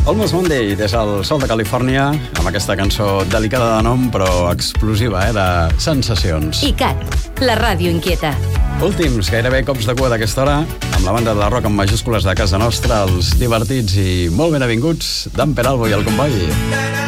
Almost Monday, des del sol de Califòrnia, amb aquesta cançó delicada de nom, però explosiva, de sensacions. ICAT, la ràdio inquieta. Últims, gairebé cops de cua d'aquesta hora, amb la banda de rock amb majúscules de casa nostra, els divertits i molt ben avinguts d'en Peralbo i el Comboi.